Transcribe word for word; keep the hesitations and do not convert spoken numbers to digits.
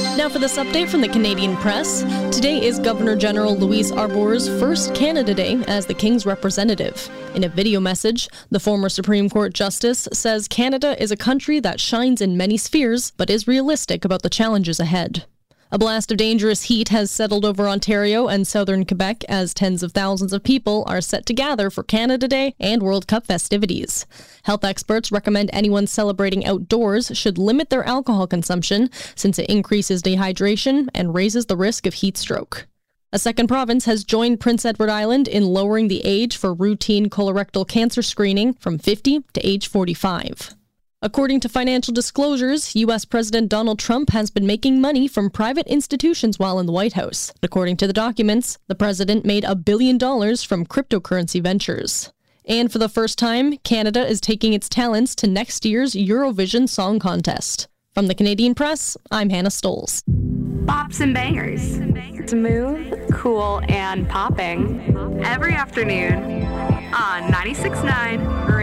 Now for this update from the Canadian Press. Today is Governor General Louise Arbour's first Canada Day as the King's representative. In a video message, the former Supreme Court Justice says Canada is a country that shines in many spheres, but is realistic about the challenges ahead. A blast of dangerous heat has settled over Ontario and southern Quebec as tens of thousands of people are set to gather for Canada Day and World Cup festivities. Health experts recommend anyone celebrating outdoors should limit their alcohol consumption since it increases dehydration and raises the risk of heat stroke. A second province has joined Prince Edward Island in lowering the age for routine colorectal cancer screening from fifty to age forty-five. According to financial disclosures, U S President Donald Trump has been making money from private institutions while in the White House. According to the documents, the president made a billion dollars from cryptocurrency ventures. And for the first time, Canada is taking its talents to next year's Eurovision Song Contest. From the Canadian Press, I'm Hannah Stoles. Bops and bangers. Smooth, cool, and popping. Every afternoon on ninety-six point nine